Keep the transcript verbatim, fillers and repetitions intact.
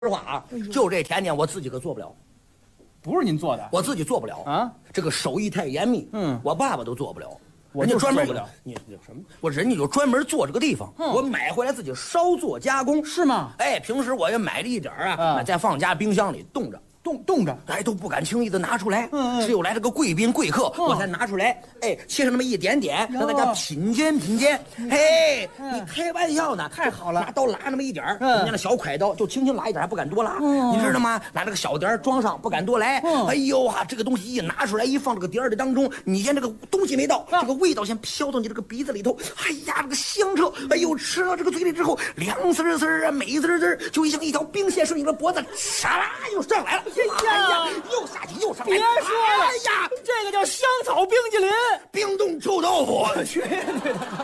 实话啊，就这甜点我自己可做不了， 不是您做的， 我自己做不了啊。 这个手艺太严密， 嗯我爸爸都做不了。 我人家专门做不了你有什么？我人家有专门做这个地方， 嗯我买回来自己稍作加工， 是吗？ 哎，平时我也买了一点儿啊， 啊那再放家冰箱里冻着。 冻冻着， 哎，都不敢轻易的拿出来， 嗯嗯只有来这个贵宾贵客， 嗯我才拿出来，哎，切上那么一点点， 哟让大家品鉴品鉴。嘿， 嗯你开玩笑呢？ 太好了拿刀拉那么一点儿， 嗯人家那小快刀就轻轻拉一点，还不敢多拉， 嗯你知道吗？拿这个小碟儿装上，不敢多来。 嗯哎呦啊，这个东西一拿出来，一放这个碟儿的当中，你先这个东西没到， 啊这个味道先飘到你这个鼻子里头，哎呀，这个香彻，哎呦，吃到这个嘴里之后，凉丝丝啊，美滋滋，就像一条冰线顺你的脖子，唰啦又上来了。 哎呀又下去又上来， 别说了， 哎呀， 这个叫香草冰淇淋。 冰冻臭豆腐， 去你的！